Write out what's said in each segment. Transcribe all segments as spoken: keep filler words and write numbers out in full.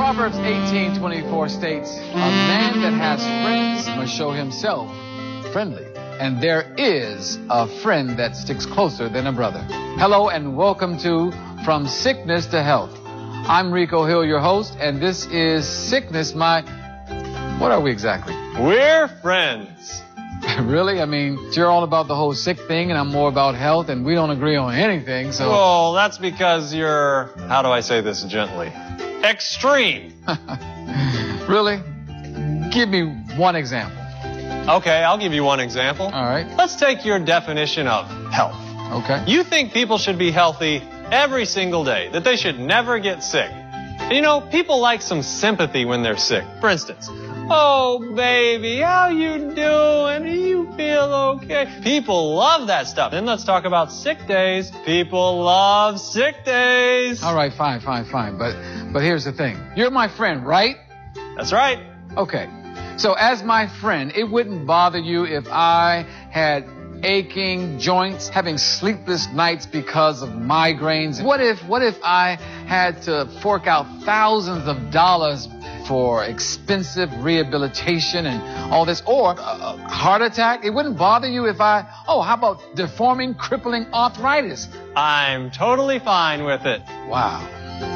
Proverbs eighteen twenty-four states, a man that has friends must show himself friendly. And there is a friend that sticks closer than a brother. Hello and welcome to From Sickness to Health. I'm Rico Hill, your host, and this is Sickness, my... What are we exactly? We're friends. Really? I mean, you're all about the whole sick thing, and I'm more about health, and we don't agree on anything, so... Well, that's because you're... How do I say this gently? Extreme. Really? Give me one example. Okay, I'll give you one example. All right. Let's take your definition of health. Okay. You think people should be healthy every single day, that they should never get sick. And you know, people like some sympathy when they're sick. For instance, oh, baby, how you doing? Do you feel okay? People love that stuff. Then let's talk about sick days. People love sick days. All right, fine, fine, fine. But, but here's the thing. You're my friend, right? That's right. Okay. So as my friend, it wouldn't bother you if I had aching joints, having sleepless nights because of migraines. What if, what if I had to fork out thousands of dollars for expensive rehabilitation and all this, or a heart attack? It wouldn't bother you if I, oh, how about deforming, crippling arthritis? I'm totally fine with it. Wow.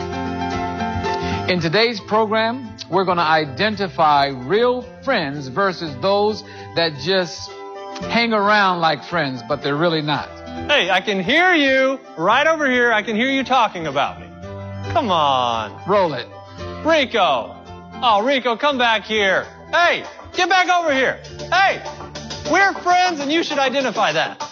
In today's program, we're going to identify real friends versus those that just hang around like friends, but they're really not. Hey, I can hear you right over here. I can hear you talking about me. Come on. Roll it. Rico. Oh, Rico, come back here. Hey, get back over here. Hey, we're friends and you should identify that.